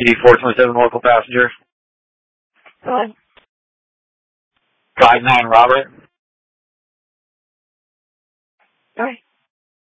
PD 427 local passenger. Go ahead. 59 Robert. All right.